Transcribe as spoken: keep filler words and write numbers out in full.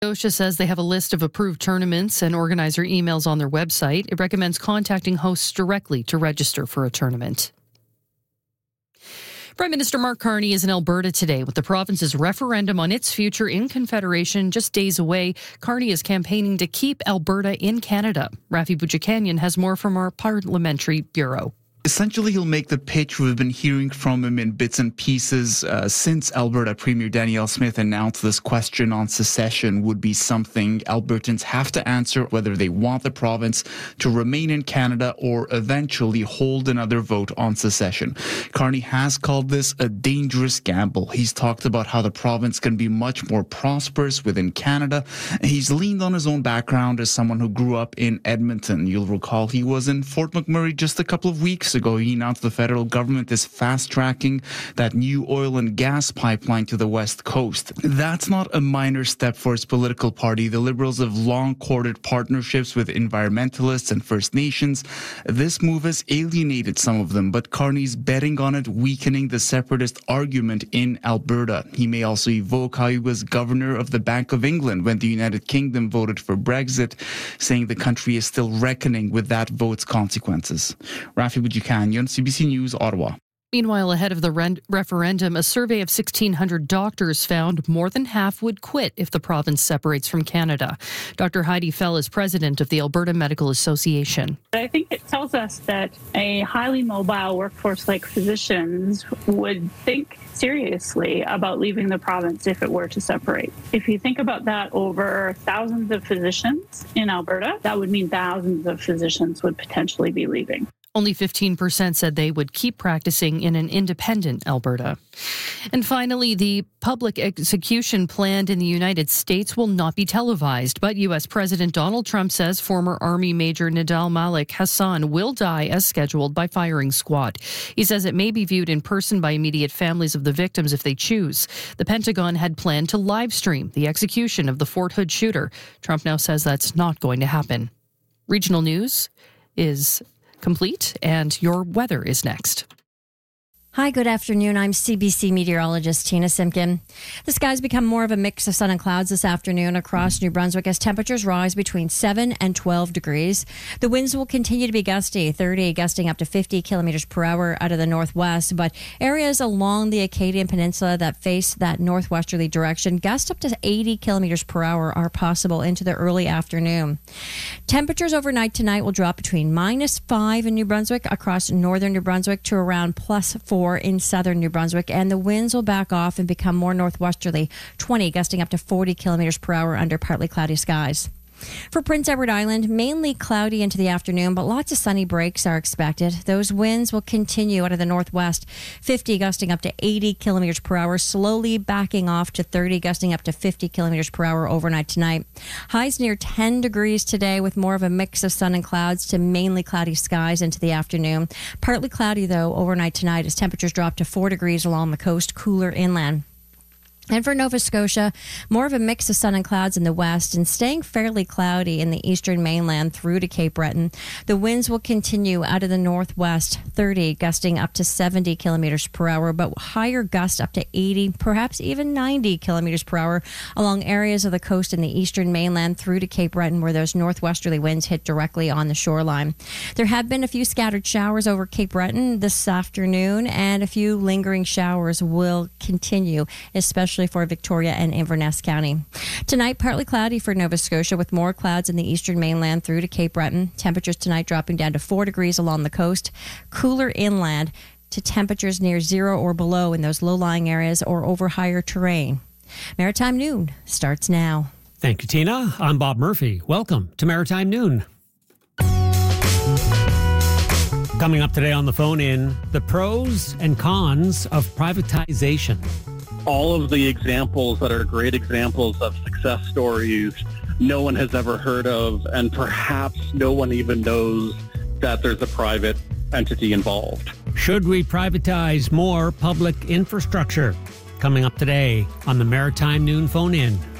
Scotia says they have a list of approved tournaments and organizer emails on their website. It recommends contacting hosts directly to register for a tournament. Prime Minister Mark Carney is in Alberta today with the province's referendum on its future in Confederation just days away. Carney is campaigning to keep Alberta in Canada. Rafi Boudjikanian has more from our parliamentary bureau. Essentially, he'll make the pitch we've been hearing from him in bits and pieces uh, since Alberta Premier Danielle Smith announced this question on secession would be something Albertans have to answer, whether they want the province to remain in Canada or eventually hold another vote on secession. Carney has called this a dangerous gamble. He's talked about how the province can be much more prosperous within Canada. He's leaned on his own background as someone who grew up in Edmonton. You'll recall he was in Fort McMurray just a couple of weeks ago. He announced the federal government is fast-tracking that new oil and gas pipeline to the west coast. That's not a minor step for his political party. The Liberals have long courted partnerships with environmentalists and First Nations. This move has alienated some of them, but Carney's betting on it, weakening the separatist argument in Alberta. He may also evoke how he was governor of the Bank of England when the United Kingdom voted for Brexit, saying the country is still reckoning with that vote's consequences. Rafi Boudjikanian, C B C News, Ottawa. Meanwhile, ahead of the re- referendum, a survey of sixteen hundred doctors found more than half would quit if the province separates from Canada. Doctor Heidi Fell is president of the Alberta Medical Association. I think it tells us that a highly mobile workforce like physicians would think seriously about leaving the province if it were to separate. If you think about that over thousands of physicians in Alberta, that would mean thousands of physicians would potentially be leaving. Only fifteen percent said they would keep practicing in an independent Alberta. And finally, the public execution planned in the United States will not be televised, but U S President Donald Trump says former Army Major Nidal Malik Hassan will die as scheduled by firing squad. He says it may be viewed in person by immediate families of the victims if they choose. The Pentagon had planned to live stream the execution of the Fort Hood shooter. Trump now says that's not going to happen. Regional news is complete, and your weather is next. Hi, good afternoon. I'm C B C meteorologist Tina Simpkin. The skies become more of a mix of sun and clouds this afternoon across New Brunswick as temperatures rise between seven and twelve degrees. The winds will continue to be gusty, thirty gusting up to fifty kilometers per hour out of the northwest, but areas along the Acadian Peninsula that face that northwesterly direction, gusts up to eighty kilometers per hour are possible into the early afternoon. Temperatures overnight tonight will drop between minus five in New Brunswick across northern New Brunswick to around plus four in southern New Brunswick, and the winds will back off and become more northwesterly, twenty gusting up to forty kilometers per hour under partly cloudy skies. For Prince Edward Island, mainly cloudy into the afternoon, but lots of sunny breaks are expected. Those winds will continue out of the northwest, fifty gusting up to eighty kilometers per hour, slowly backing off to thirty gusting up to fifty kilometers per hour overnight tonight. Highs near ten degrees today with more of a mix of sun and clouds to mainly cloudy skies into the afternoon. Partly cloudy, though, overnight tonight as temperatures drop to four degrees along the coast, cooler inland. And for Nova Scotia, more of a mix of sun and clouds in the west and staying fairly cloudy in the eastern mainland through to Cape Breton. The winds will continue out of the northwest, thirty gusting up to seventy kilometers per hour, but higher gusts up to eighty, perhaps even ninety kilometers per hour along areas of the coast in the eastern mainland through to Cape Breton, where those northwesterly winds hit directly on the shoreline. There have been a few scattered showers over Cape Breton this afternoon, and a few lingering showers will continue, especially for Victoria and Inverness County. Tonight, partly cloudy for Nova Scotia with more clouds in the eastern mainland through to Cape Breton. Temperatures tonight dropping down to four degrees along the coast. Cooler inland to temperatures near zero or below in those low-lying areas or over higher terrain. Maritime Noon starts now. Thank you, Tina. I'm Bob Murphy. Welcome to Maritime Noon. Coming up today on the phone in, the pros and cons of privatization. All of the examples that are great examples of success stories no one has ever heard of, and perhaps no one even knows that there's a private entity involved. Should we privatize more public infrastructure? Coming up today on the Maritime Noon phone in.